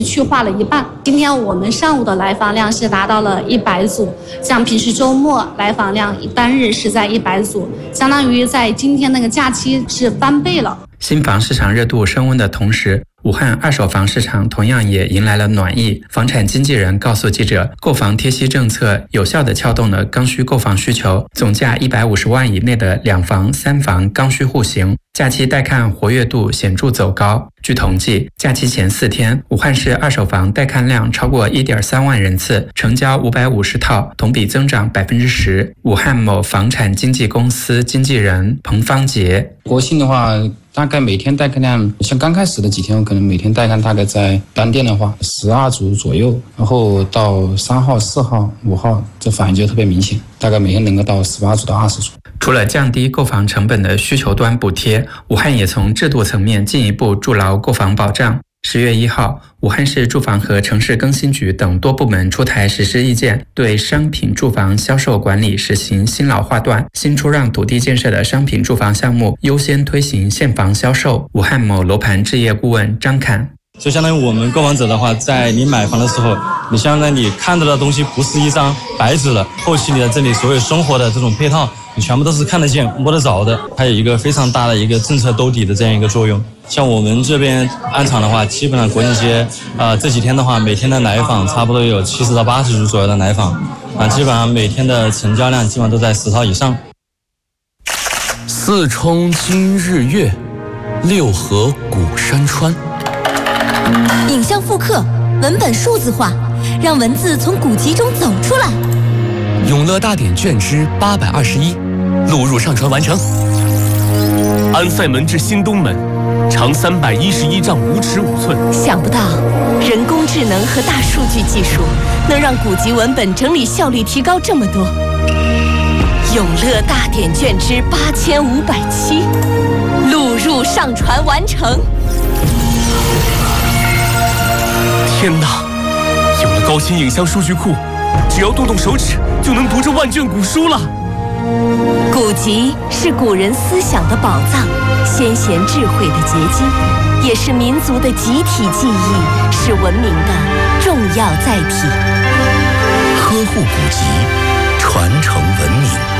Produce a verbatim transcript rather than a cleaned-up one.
去化了一半。今天我们上午的来访量是达到了一百组，像平时周末来访量单日是在一百组，相当于在今天那个假期是翻倍了。 新房市场热度升温的同时，武汉二手房市场同样也迎来了暖意。房产经纪人告诉记者，购房贴息政策有效地撬动了刚需购房需求，总价一百五十万以内的两房、三房刚需户型，假期带看活跃度显著走高。据统计，假期前四天，武汉市二手房带看量超过 一点三万人次，成交五百五十套，同比增长 百分之十。武汉某房产经纪公司经纪人彭方杰， 国庆的话，大概每天带看量，像刚开始的几天，我可能每天带看大概在单店的话十二组左右，然后到三号、四号、五号，这反应就特别明显，大概每天能够到十八组到二十组。 除了降低购房成本的需求端补贴，武汉也从制度层面进一步筑牢购房保障。十月一号，武汉市住房和城市更新局等多部门出台实施意见，对商品住房销售管理实行新老划段，新出让土地建设的商品住房项目优先推行现房销售。武汉某楼盘置业顾问张侃， 就相当于我们购房者的话，在你买房的时候，你相当于你看到的东西不是一张白纸了，后期你的这里所有生活的这种配套，你全部都是看得见摸得着的，还有一个非常大的一个政策兜底的这样一个作用。像我们这边安厂的话，基本上国庆节呃这几天的话，每天的来访差不多有七十到八十组左右的来访啊，基本上每天的成交量基本上都在十套以上。 四冲今日月，六合古山川。 影像复刻，文本数字化，让文字从古籍中走出来。 永乐大典卷之八百二十一，录入上传完成。安塞门至新东门，长三百一十一丈五尺五寸。 想不到，人工智能和大数据技术能让古籍文本整理效率提高这么多。永乐大典卷之八千五百七，录入上传完成。 天哪！有了高清影像数据库，只要动动手指就能读这万卷古书了。 古籍是古人思想的宝藏，先贤智慧的结晶，也是民族的集体记忆，是文明的重要载体。 呵护古籍，传承文明。